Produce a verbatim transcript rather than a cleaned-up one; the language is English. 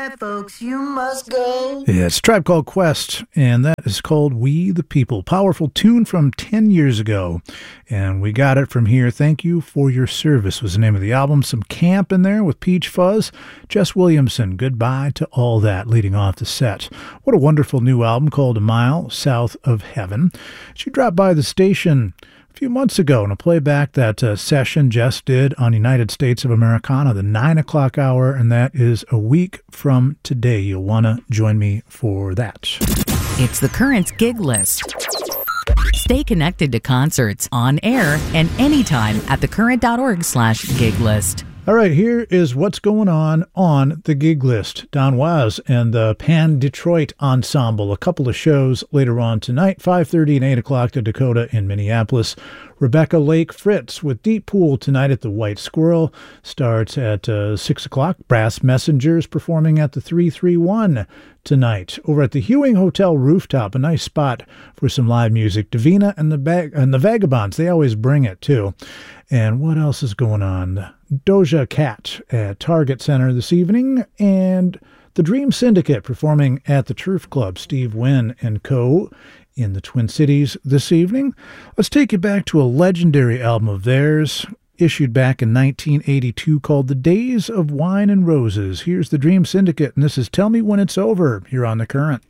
white folks, you must go. Yeah, it's a Tribe Called Quest, and that is called We the People. Powerful tune from ten years ago, and we got it from here. Thank You for Your Service was the name of the album. Some Camp in there with Peach Fuzz. Jess Williamson, Goodbye to All That, leading off the set. What a wonderful new album called A Mile South of Heaven. She dropped by the station a few months ago in a playback that uh, session Jess did on United States of Americana, the nine o'clock hour, and that is a week from today. You'll want to join me for that. It's the Currents gig list. Stay connected to concerts on air and anytime at thecurrent.org slash gig list. All right, here is what's going on on the gig list. Don Was and the Pan Detroit Ensemble, a couple of shows later on tonight, five thirty and eight o'clock to Dakota in Minneapolis. Rebecca Lake Fritz with Deep Pool tonight at the White Squirrel. Starts at uh, six o'clock. Brass Messengers performing at the three three one tonight. Over at the Hewing Hotel rooftop, a nice spot for some live music. Davina and the, Bag- and the Vagabonds, they always bring it too. And what else is going on? Doja Cat at Target Center this evening, and the Dream Syndicate performing at the Turf Club. Steve Wynn and co. in the Twin Cities this evening. Let's take you back to a legendary album of theirs, issued back in nineteen eighty-two, called The Days of Wine and Roses. Here's the Dream Syndicate, and this is Tell Me When It's Over, here on The Current.